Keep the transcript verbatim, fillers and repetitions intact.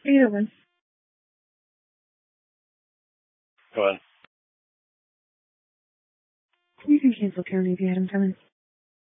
Either one. Go ahead. You can cancel Karen if you had him coming.